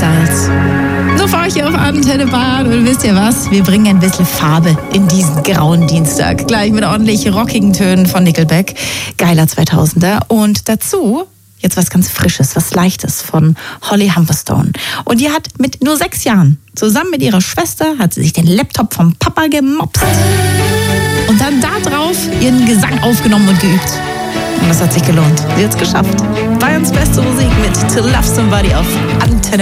Styles. So für euch auf Antenne Bayern und wisst ihr was? Wir bringen ein bisschen Farbe in diesen grauen Dienstag. Gleich mit ordentlich rockigen Tönen von Nickelback. Geiler 2000er. Und dazu jetzt was ganz Frisches, was Leichtes von Holly Humberstone. Und die hat mit nur 6 Jahren, zusammen mit ihrer Schwester, hat sie sich den Laptop vom Papa gemopst und dann da drauf ihren Gesang aufgenommen und geübt. Und das hat sich gelohnt. Sie hat es geschafft. Bayerns beste Musik mit To Love Somebody auf Antenne.